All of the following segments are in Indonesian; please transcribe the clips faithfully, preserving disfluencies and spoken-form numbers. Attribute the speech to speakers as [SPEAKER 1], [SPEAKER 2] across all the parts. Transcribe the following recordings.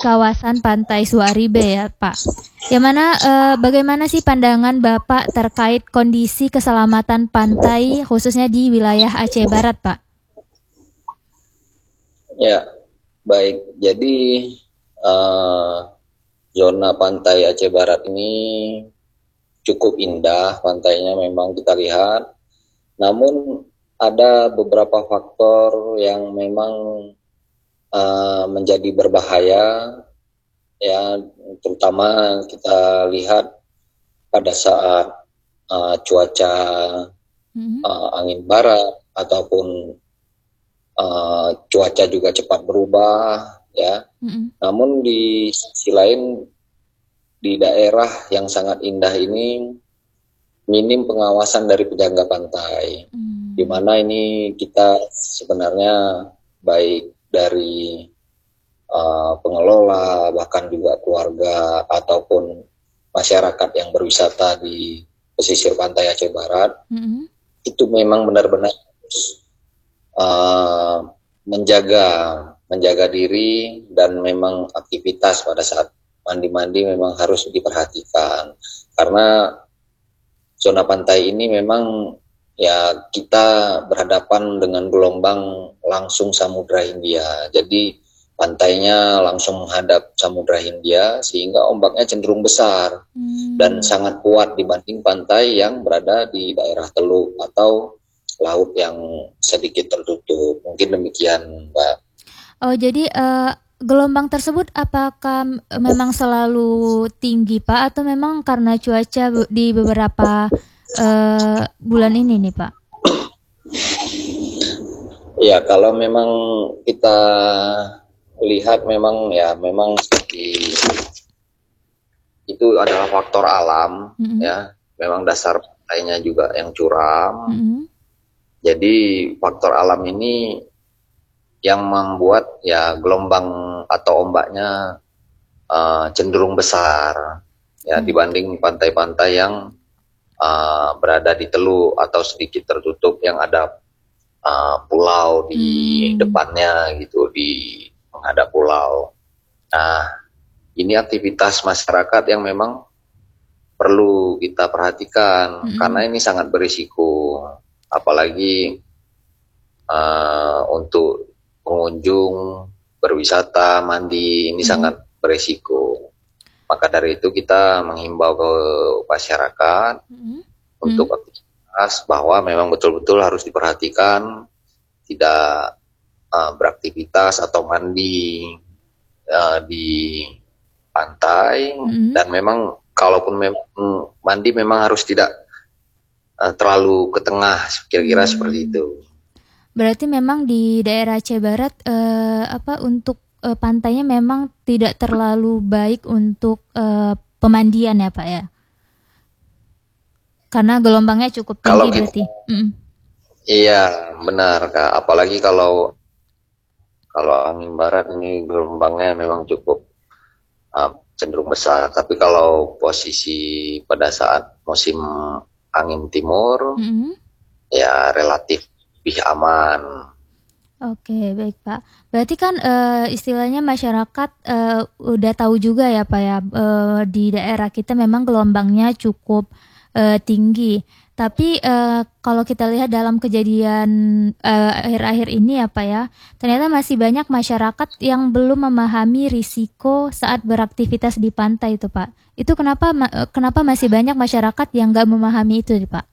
[SPEAKER 1] kawasan Pantai Suaribe ya Pak. Yang mana eh, bagaimana sih pandangan Bapak terkait kondisi keselamatan pantai khususnya di wilayah Aceh Barat Pak?
[SPEAKER 2] Ya, baik. Jadi uh, zona pantai Aceh Barat ini cukup indah, pantainya memang kita lihat. Namun ada beberapa faktor yang memang uh, menjadi berbahaya, ya, terutama kita lihat pada saat uh, cuaca mm-hmm. uh, angin barat ataupun uh, cuaca juga cepat berubah, ya. Mm-hmm. Namun di sisi lain di daerah yang sangat indah ini minim pengawasan dari penjaga pantai, mm-hmm. di mana ini kita sebenarnya baik dari Uh, pengelola, bahkan juga keluarga ataupun masyarakat yang berwisata di pesisir pantai Aceh Barat, mm-hmm. itu memang benar-benar uh, menjaga menjaga diri, dan memang aktivitas pada saat mandi-mandi memang harus diperhatikan, karena zona pantai ini memang ya kita berhadapan dengan gelombang langsung Samudra Hindia, jadi pantainya langsung menghadap Samudra Hindia sehingga ombaknya cenderung besar hmm. dan sangat kuat dibanding pantai yang berada di daerah teluk atau laut yang sedikit tertutup. Mungkin demikian, Mbak.
[SPEAKER 1] Oh, jadi uh, gelombang tersebut apakah memang selalu tinggi, Pak, atau memang karena cuaca di beberapa uh, bulan ini nih, Pak?
[SPEAKER 2] Ya, kalau memang kita lihat memang ya memang seperti itu adalah faktor alam, mm-hmm. ya, memang dasar pantainya juga yang curam, mm-hmm. jadi faktor alam ini yang membuat ya gelombang atau ombaknya uh, cenderung besar ya, mm-hmm. dibanding pantai-pantai yang uh, berada di teluk atau sedikit tertutup yang ada uh, pulau di mm-hmm. depannya gitu, di menghadap pulau. Nah, ini aktivitas masyarakat yang memang perlu kita perhatikan, mm-hmm. karena ini sangat berisiko, apalagi uh, untuk pengunjung berwisata, mandi, ini mm-hmm. sangat berisiko. Maka dari itu kita menghimbau ke masyarakat mm-hmm. untuk aktivitas bahwa memang betul-betul harus diperhatikan, tidak Uh, beraktivitas atau mandi uh, di pantai, mm-hmm. dan memang kalaupun memang mandi memang harus tidak uh, terlalu ke tengah, kira-kira mm-hmm. seperti itu.
[SPEAKER 1] Berarti memang di daerah Aceh Barat uh, apa untuk uh, pantainya memang tidak terlalu baik untuk uh, pemandian ya Pak ya? Karena gelombangnya cukup tinggi kalau berarti. Kita, mm-hmm.
[SPEAKER 2] Iya benar Kak, apalagi kalau Kalau angin barat ini gelombangnya memang cukup uh, cenderung besar. Tapi kalau posisi pada saat musim angin timur, mm-hmm. ya relatif lebih aman.
[SPEAKER 1] Oke, baik Pak. Berarti kan uh, istilahnya masyarakat uh, udah tahu juga ya Pak ya, uh, di daerah kita memang gelombangnya cukup uh, tinggi. Tapi uh, kalau kita lihat dalam kejadian uh, akhir-akhir ini ya Pak ya, ternyata masih banyak masyarakat yang belum memahami risiko saat beraktivitas di pantai itu Pak. Itu kenapa ma- kenapa masih banyak masyarakat yang nggak memahami itu Pak?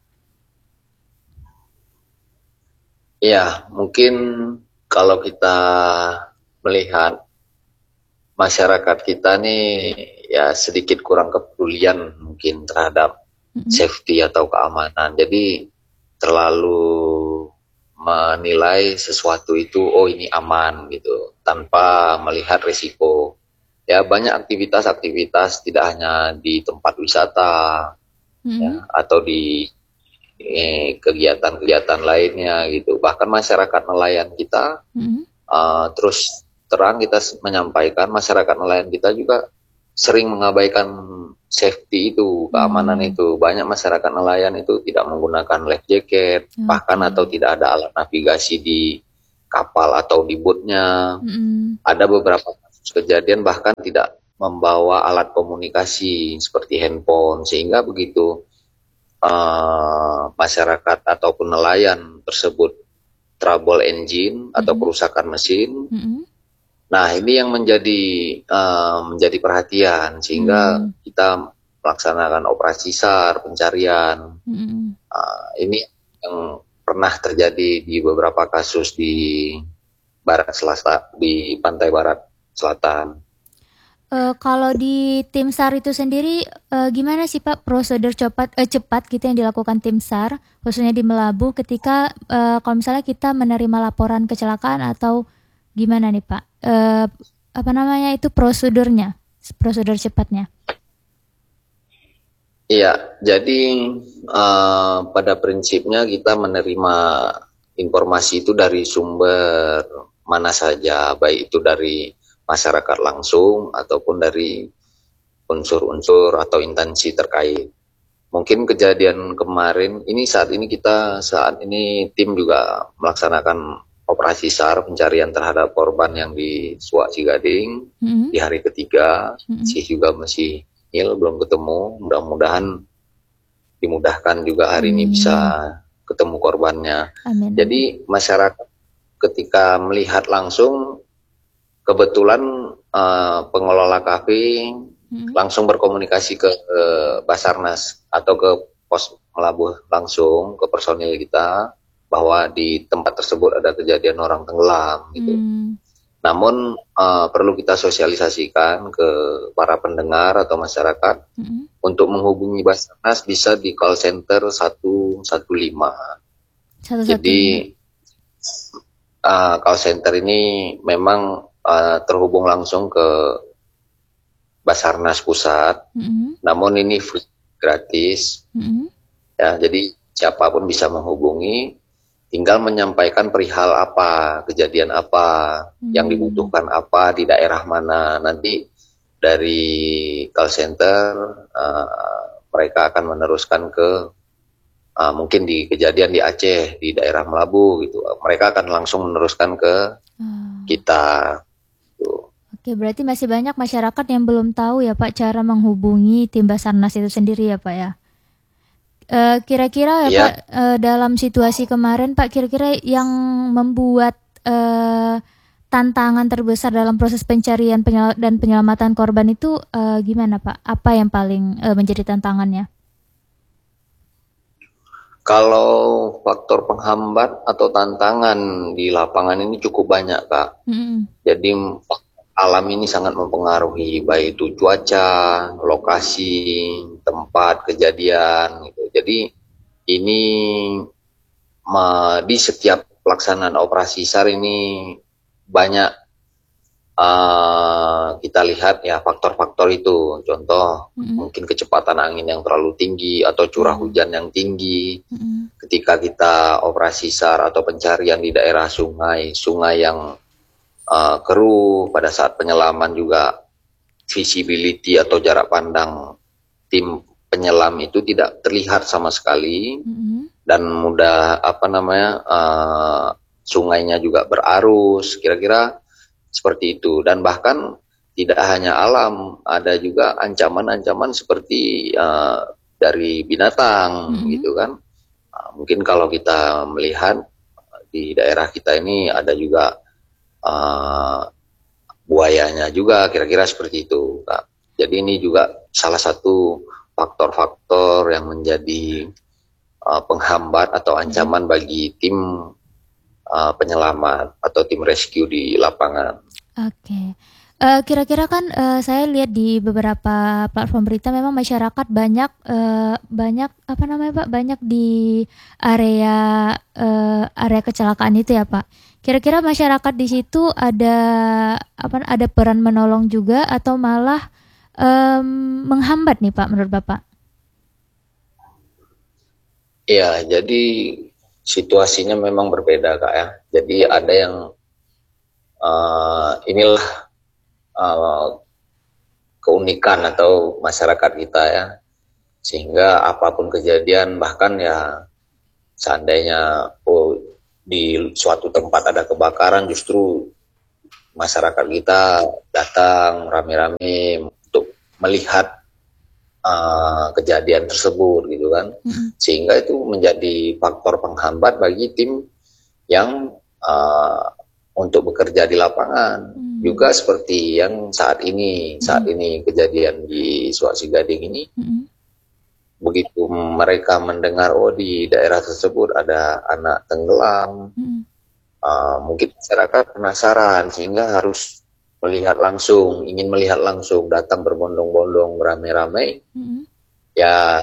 [SPEAKER 2] Ya, mungkin kalau kita melihat masyarakat kita nih ya sedikit kurang kepedulian mungkin terhadap safety atau keamanan, jadi terlalu menilai sesuatu itu oh ini aman gitu tanpa melihat risiko. Ya banyak aktivitas-aktivitas tidak hanya di tempat wisata mm-hmm. ya, atau di eh, kegiatan-kegiatan lainnya gitu. Bahkan masyarakat nelayan kita mm-hmm. uh, terus terang kita menyampaikan masyarakat nelayan kita juga sering mengabaikan safety itu, keamanan hmm. itu. Banyak masyarakat nelayan itu tidak menggunakan life jacket, okay. bahkan atau tidak ada alat navigasi di kapal atau di bootnya. Hmm. Ada beberapa kasus kejadian bahkan tidak membawa alat komunikasi seperti handphone, sehingga begitu uh, masyarakat ataupun nelayan tersebut trouble engine atau
[SPEAKER 1] Mm-mm.
[SPEAKER 2] kerusakan mesin.
[SPEAKER 1] Mm-mm.
[SPEAKER 2] Nah, ini yang menjadi uh, menjadi perhatian, sehingga
[SPEAKER 1] Mm.
[SPEAKER 2] kita melaksanakan operasi SAR pencarian.
[SPEAKER 1] Mm-mm.
[SPEAKER 2] Uh, ini yang pernah terjadi di beberapa kasus di barat selatan, di pantai barat selatan.
[SPEAKER 1] Uh, kalau di tim SAR itu sendiri uh, gimana sih Pak prosedur cepat uh, cepat gitu yang dilakukan tim SAR khususnya di Melabuh ketika uh, kalau misalnya kita menerima laporan kecelakaan atau gimana nih Pak? Uh, apa namanya itu prosedurnya, prosedur cepatnya?
[SPEAKER 2] Iya, jadi uh, pada prinsipnya kita menerima informasi itu dari sumber mana saja, baik itu dari masyarakat langsung ataupun dari unsur-unsur atau instansi terkait. Mungkin kejadian kemarin, ini saat ini kita, saat ini tim juga melaksanakan operasi SAR pencarian terhadap korban yang di Suak Cigading mm-hmm. di hari ketiga, mm-hmm. sih juga masih nil, belum ketemu, mudah-mudahan dimudahkan juga hari mm-hmm. ini bisa ketemu korbannya. Amin. Jadi masyarakat ketika melihat langsung, kebetulan uh, pengelola kafe hmm. langsung berkomunikasi ke uh, Basarnas atau ke pos Melabuh langsung ke personil kita bahwa di tempat tersebut ada kejadian orang tenggelam gitu. Hmm. Namun uh, perlu kita sosialisasikan ke para pendengar atau masyarakat hmm. untuk menghubungi Basarnas bisa di call center satu satu lima. Jadi uh, call center ini memang Uh, terhubung langsung ke Basarnas Pusat, mm-hmm. namun ini free, gratis, mm-hmm. ya, jadi siapapun bisa menghubungi, tinggal menyampaikan perihal apa, kejadian apa, mm-hmm. yang dibutuhkan apa di daerah mana, nanti dari call center uh, mereka akan meneruskan ke uh, mungkin di kejadian di Aceh, di daerah Melabuh gitu, mereka akan langsung meneruskan ke mm. kita.
[SPEAKER 1] Oke, berarti masih banyak masyarakat yang belum tahu ya Pak cara menghubungi tim Basarnas itu sendiri ya Pak ya. E, kira-kira ya, ya Pak e, dalam situasi kemarin Pak, kira-kira yang membuat e, tantangan terbesar dalam proses pencarian penyel- dan penyelamatan korban itu e, gimana Pak? Apa yang paling e, menjadi tantangannya?
[SPEAKER 2] Kalau faktor penghambat atau tantangan di lapangan ini cukup banyak Kak. Mm-hmm. Jadi alam ini sangat mempengaruhi, baik itu cuaca, lokasi, tempat kejadian gitu. Jadi ini ma, di setiap pelaksanaan operasi SAR ini banyak uh, kita lihat ya faktor-faktor itu. Contoh mm-hmm. mungkin kecepatan angin yang terlalu tinggi atau curah mm-hmm. hujan yang tinggi. Mm-hmm. Ketika kita operasi SAR atau pencarian di daerah sungai, sungai yang Uh, keruh, pada saat penyelaman juga visibility atau jarak pandang tim penyelam itu tidak terlihat sama sekali, mm-hmm. dan mudah apa namanya uh, sungainya juga berarus, kira-kira seperti itu. Dan bahkan tidak hanya alam, ada juga ancaman-ancaman seperti uh, dari binatang, mm-hmm. gitu kan. Uh, mungkin kalau kita melihat di daerah kita ini ada juga Uh, buayanya juga, kira-kira seperti itu Kak. Jadi ini juga salah satu faktor-faktor yang menjadi uh, penghambat atau ancaman bagi tim uh, penyelamat atau tim rescue di lapangan.
[SPEAKER 1] Oke, okay. uh, kira-kira kan uh, saya lihat di beberapa platform berita memang masyarakat banyak uh, banyak apa namanya Pak, banyak di area uh, area kecelakaan itu ya Pak. Kira-kira masyarakat di situ ada apa ada peran menolong juga atau malah um, menghambat nih Pak menurut Bapak?
[SPEAKER 2] Iya, jadi situasinya memang berbeda Kak ya. Jadi ada yang uh, inilah uh, keunikan atau masyarakat kita ya. Sehingga apapun kejadian, bahkan ya seandainya oh, di suatu tempat ada kebakaran, justru masyarakat kita datang rame-rame untuk melihat uh, kejadian tersebut gitu kan, mm-hmm. sehingga itu menjadi faktor penghambat bagi tim yang uh, untuk bekerja di lapangan. Mm-hmm. Juga seperti yang saat ini, saat mm-hmm. ini kejadian di Sulawesi Gading ini. Mm-hmm. Begitu mereka mendengar oh di daerah tersebut ada anak tenggelam, hmm. uh, mungkin masyarakat penasaran sehingga harus melihat langsung, ingin melihat langsung, datang berbondong-bondong beramai-ramai. Hmm. Ya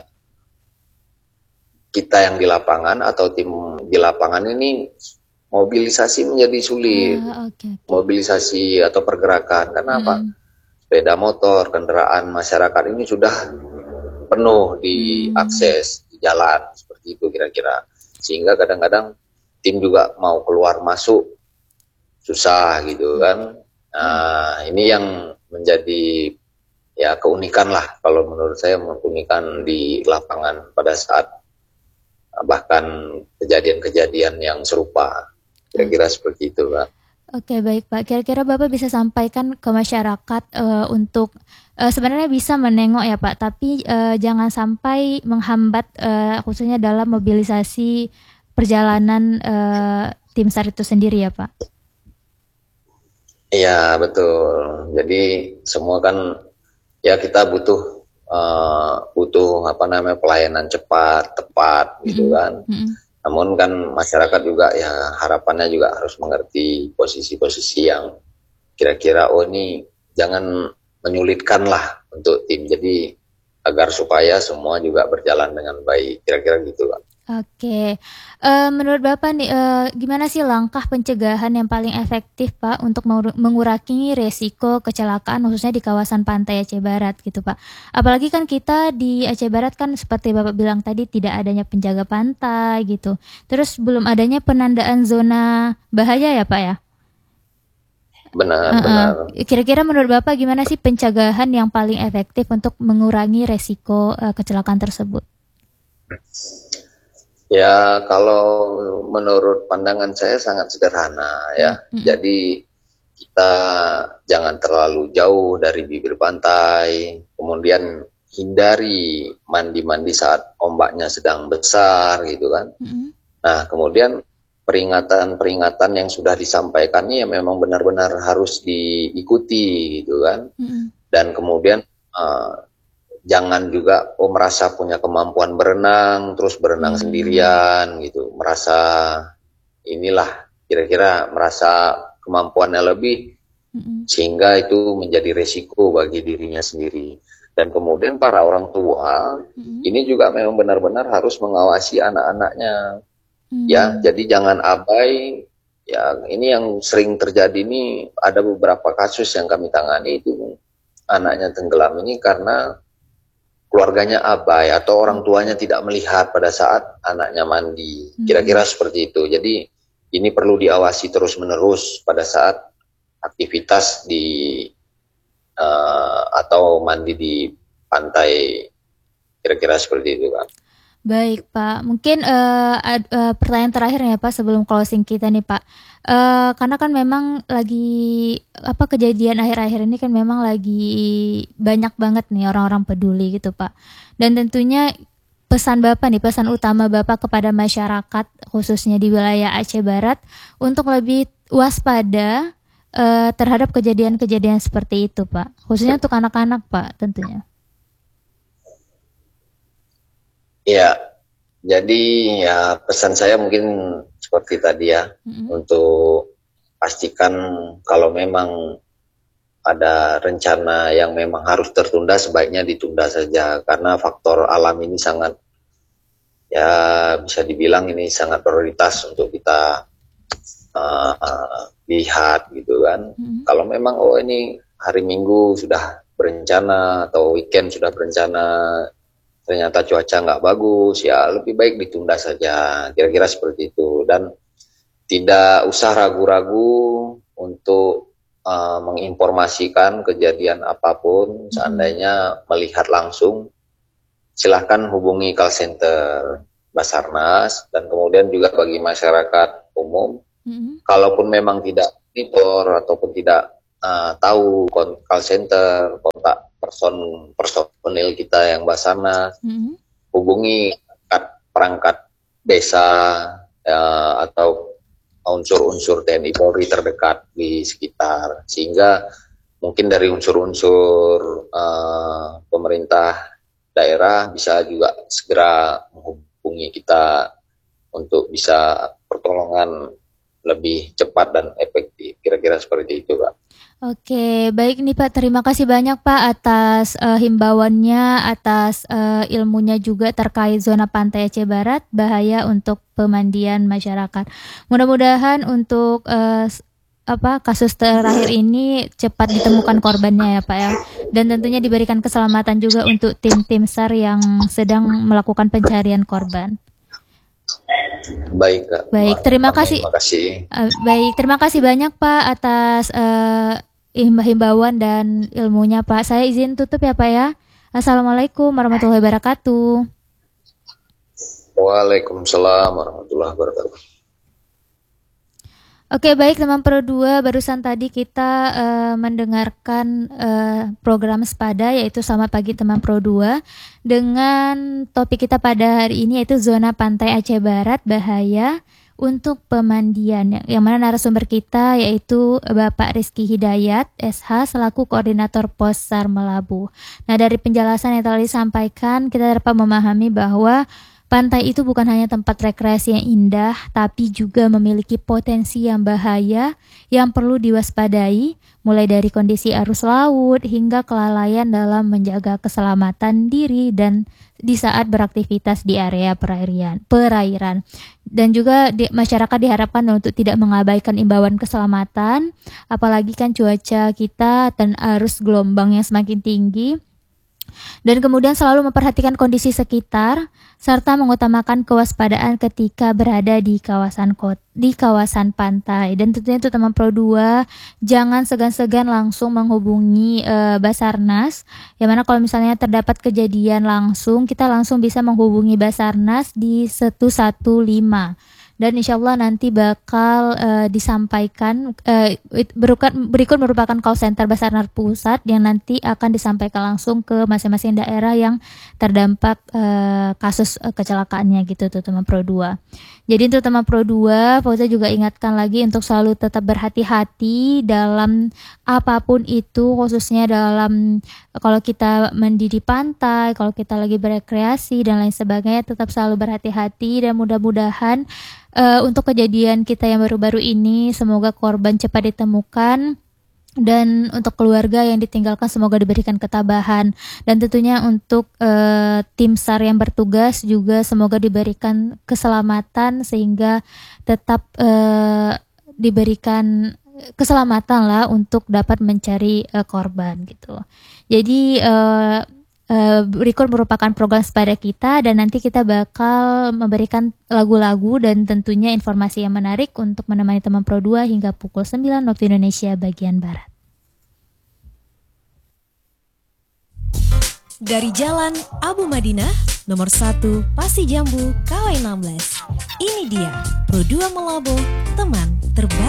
[SPEAKER 2] kita yang di lapangan atau tim di lapangan ini mobilisasi menjadi sulit, ah, okay, okay. mobilisasi atau pergerakan karena hmm. apa? Sepeda motor, kendaraan masyarakat ini sudah penuh di hmm. akses di jalan seperti itu kira-kira, sehingga kadang-kadang tim juga mau keluar masuk susah gitu kan. Nah ini yang menjadi ya keunikan lah kalau menurut saya, keunikan di lapangan pada saat bahkan kejadian-kejadian yang serupa kira-kira hmm. seperti itu Pak.
[SPEAKER 1] Oke baik Pak, kira-kira Bapak bisa sampaikan ke masyarakat uh, untuk uh, sebenarnya bisa menengok ya Pak, tapi uh, jangan sampai menghambat uh, khususnya dalam mobilisasi perjalanan uh, tim SAR itu sendiri ya Pak.
[SPEAKER 2] Iya betul, jadi semua kan ya kita butuh uh, butuh apa namanya pelayanan cepat, tepat gitu mm-hmm. kan. Mm-hmm. Namun kan masyarakat juga ya harapannya juga harus mengerti posisi-posisi yang kira-kira oh ini jangan menyulitkan lah untuk tim. Jadi agar supaya semua juga berjalan dengan baik. Kira-kira gitu Pak.
[SPEAKER 1] Oke, uh, menurut Bapak nih uh, gimana sih langkah pencegahan yang paling efektif Pak untuk mengurangi resiko kecelakaan khususnya di kawasan pantai Aceh Barat gitu Pak. Apalagi kan kita di Aceh Barat kan seperti Bapak bilang tadi tidak adanya penjaga pantai gitu. Terus belum adanya penandaan zona bahaya ya Pak ya?
[SPEAKER 2] Benar, uh-uh. benar.
[SPEAKER 1] Kira-kira menurut Bapak gimana sih pencegahan yang paling efektif untuk mengurangi resiko uh, kecelakaan tersebut?
[SPEAKER 2] Ya kalau menurut pandangan saya sangat sederhana ya. Mm-hmm. Jadi kita jangan terlalu jauh dari bibir pantai, kemudian hindari mandi-mandi saat ombaknya sedang besar gitu kan. Mm-hmm. Nah kemudian peringatan-peringatan yang sudah disampaikan ini ya memang benar-benar harus diikuti gitu kan. Mm-hmm. Dan kemudian uh, jangan juga oh merasa punya kemampuan berenang terus berenang hmm. sendirian gitu, merasa inilah kira-kira merasa kemampuannya lebih hmm. sehingga itu menjadi resiko bagi dirinya sendiri. Dan kemudian para orang tua hmm. ini juga memang benar-benar harus mengawasi anak-anaknya hmm. ya, jadi jangan abai ya. Ini yang sering terjadi ini, ada beberapa kasus yang kami tangani itu anaknya tenggelam ini karena keluarganya abai atau orang tuanya tidak melihat pada saat anaknya mandi. Kira-kira hmm. seperti itu. Jadi ini perlu diawasi terus-menerus pada saat aktivitas di uh, atau mandi di pantai. Kira-kira seperti itu, Pak.
[SPEAKER 1] Baik Pak, mungkin uh, ad, uh, pertanyaan terakhir ya Pak sebelum closing kita nih Pak. Uh, karena kan memang lagi apa kejadian akhir-akhir ini kan memang lagi banyak banget nih orang-orang peduli gitu Pak. Dan tentunya pesan Bapak nih, pesan utama Bapak kepada masyarakat khususnya di wilayah Aceh Barat untuk lebih waspada uh, terhadap kejadian-kejadian seperti itu Pak. Khususnya untuk anak-anak Pak tentunya.
[SPEAKER 2] Ya, jadi ya pesan saya mungkin seperti tadi ya, mm-hmm. untuk pastikan kalau memang ada rencana yang memang harus tertunda sebaiknya ditunda saja karena faktor alam ini sangat ya bisa dibilang ini sangat prioritas untuk kita uh, uh, lihat gitu kan. Mm-hmm. Kalau memang oh ini hari Minggu sudah berencana atau weekend sudah berencana ternyata cuaca nggak bagus, ya lebih baik ditunda saja, kira-kira seperti itu. Dan tidak usah ragu-ragu untuk uh, menginformasikan kejadian apapun, seandainya melihat langsung, silahkan hubungi call center Basarnas, dan kemudian juga bagi masyarakat umum, mm-hmm. kalaupun memang tidak monitor ataupun tidak uh, tahu call center, kontak person personil kita yang Basarnas, mm-hmm. hubungi perangkat desa ya, atau unsur-unsur T N I Polri terdekat di sekitar, sehingga mungkin dari unsur-unsur uh, pemerintah daerah bisa juga segera menghubungi kita untuk bisa pertolongan lebih cepat dan efektif. Kira-kira seperti itu, Pak.
[SPEAKER 1] Oke, baik nih Pak. Terima kasih banyak Pak atas uh, himbauannya, atas uh, ilmunya juga terkait zona pantai Aceh Barat, bahaya untuk pemandian masyarakat. Mudah-mudahan untuk uh, apa kasus terakhir ini cepat ditemukan korbannya ya Pak ya, dan tentunya diberikan keselamatan juga untuk tim-tim S A R yang sedang melakukan pencarian korban.
[SPEAKER 2] Baik, Kak.
[SPEAKER 1] Baik, terima kasih.
[SPEAKER 2] Terima kasih.
[SPEAKER 1] Uh, baik, terima kasih banyak Pak atas uh, himbauan dan ilmunya Pak. Saya izin tutup ya Pak ya. Assalamualaikum warahmatullahi wabarakatuh.
[SPEAKER 2] Waalaikumsalam warahmatullahi wabarakatuh.
[SPEAKER 1] Oke, baik teman Pro dua, barusan tadi kita uh, mendengarkan uh, program Sepada, yaitu Selamat Pagi Teman Pro dua, dengan topik kita pada hari ini yaitu zona pantai Aceh Barat bahaya untuk pemandian, yang mana narasumber kita yaitu Bapak Rizky Hidayat S H selaku Koordinator Pos S A R Melabu. Nah, dari penjelasan yang telah disampaikan, kita dapat memahami bahwa pantai itu bukan hanya tempat rekreasi yang indah, tapi juga memiliki potensi yang bahaya yang perlu diwaspadai, mulai dari kondisi arus laut hingga kelalaian dalam menjaga keselamatan diri dan di saat beraktivitas di area perairan. perairan. Dan juga di, masyarakat diharapkan untuk tidak mengabaikan imbauan keselamatan, apalagi kan cuaca kita dan arus gelombang yang semakin tinggi. Dan kemudian selalu memperhatikan kondisi sekitar serta mengutamakan kewaspadaan ketika berada di kawasan kot, di kawasan pantai. Dan tentunya untuk teman Pro dua, jangan segan-segan langsung menghubungi e, Basarnas, yang mana kalau misalnya terdapat kejadian langsung, kita langsung bisa menghubungi Basarnas di satu satu lima. Dan insya Allah nanti bakal uh, disampaikan uh, berikut merupakan call center Basarnas Pusat yang nanti akan disampaikan langsung ke masing-masing daerah yang terdampak uh, kasus uh, kecelakaannya gitu tuh teman Pro dua. Jadi untuk teman Pro dua, Fauza juga ingatkan lagi untuk selalu tetap berhati-hati dalam apapun itu, khususnya dalam kalau kita mandi di pantai, kalau kita lagi berekreasi dan lain sebagainya, tetap selalu berhati-hati. Dan mudah-mudahan uh, untuk kejadian kita yang baru-baru ini, semoga korban cepat ditemukan. Dan untuk keluarga yang ditinggalkan semoga diberikan ketabahan, dan tentunya untuk uh, tim S A R yang bertugas juga semoga diberikan keselamatan sehingga tetap uh, diberikan keselamatan lah untuk dapat mencari uh, korban gitu. Jadi uh, Uh, berikut merupakan program Sepada kita, dan nanti kita bakal memberikan lagu-lagu dan tentunya informasi yang menarik untuk menemani teman Pro dua hingga pukul sembilan waktu Indonesia bagian Barat.
[SPEAKER 3] Dari Jalan Abu Madinah, nomor satu, Pasi Jambu, K W enam belas. Ini dia Pro dua Melabu, teman terbaik.